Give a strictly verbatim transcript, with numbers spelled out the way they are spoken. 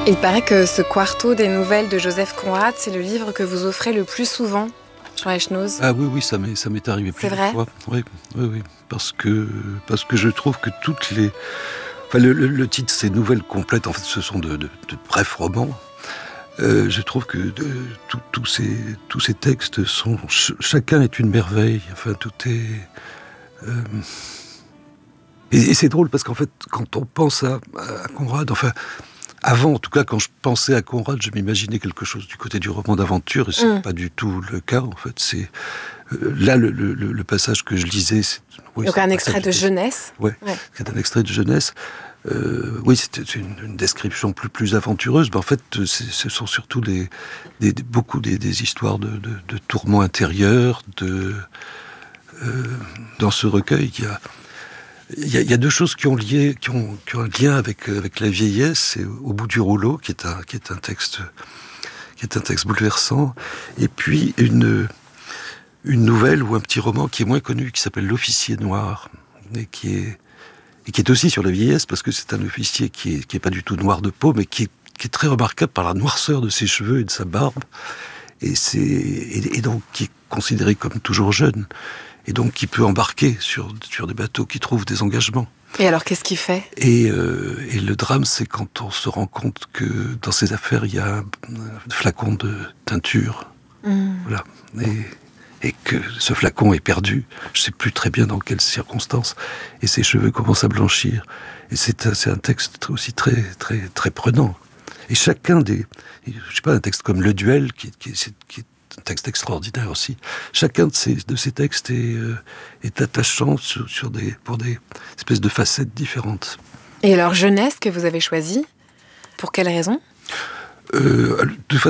Il paraît que ce quarto des nouvelles de Joseph Conrad, c'est le livre que vous offrez le plus souvent, Jean Echnoz. Ah oui, oui, ça m'est, ça m'est arrivé C'est plusieurs vrai fois. Oui, oui, oui. Parce que, parce que je trouve que toutes les... Enfin, le, le, le titre, c'est Nouvelles complètes. En fait, ce sont de, de, de brefs romans. Euh, je trouve que de, tout, tous, ces, tous ces textes sont... Ch- chacun est une merveille. Enfin, tout est... Euh, et, et c'est drôle parce qu'en fait, quand on pense à, à Conrad, enfin... Avant, en tout cas, quand je pensais à Conrad, je m'imaginais quelque chose du côté du roman d'aventure, et c'est mmh. pas du tout le cas, en fait. C'est euh, là le, le, le passage que je lisais. C'est, oui, Donc c'est un un extrait de jeunesse. Ouais, ouais. C'est un extrait de jeunesse. Euh, oui, c'était une, une description plus plus aventureuse. Mais en fait, c'est, ce sont surtout des, des, des beaucoup des, des histoires de, de, de tourments intérieurs. De euh, dans ce recueil, il y a Il y, a, il y a deux choses qui ont, lié, qui ont, qui ont un lien avec, avec la vieillesse. C'est Au bout du rouleau, qui est un, qui est un, texte, qui est un texte bouleversant, et puis une, une nouvelle ou un petit roman qui est moins connu, qui s'appelle L'Officier noir, et qui est, et qui est aussi sur la vieillesse, parce que c'est un officier qui est, qui est pas du tout noir de peau, mais qui est, qui est très remarquable par la noirceur de ses cheveux et de sa barbe, et, c'est, et, et donc qui est considéré comme toujours jeune. Et donc qui peut embarquer sur, sur des bateaux qui trouvent des engagements. Et alors, qu'est-ce qu'il fait ? et, euh, et le drame, c'est quand on se rend compte que dans ces affaires, il y a un, un flacon de teinture. Mmh. Voilà. Et, et que ce flacon est perdu. Je ne sais plus très bien dans quelles circonstances. Et ses cheveux commencent à blanchir. Et c'est un, c'est un texte aussi très, très, très prenant. Et chacun des... Je ne sais pas, un texte comme Le Duel, qui, qui, qui est un texte extraordinaire aussi. Chacun de ces, de ces textes est, euh, est attachant sur, sur des, pour des espèces de facettes différentes. Et alors, jeunesse que vous avez choisi, pour quelle raison ? euh, De façon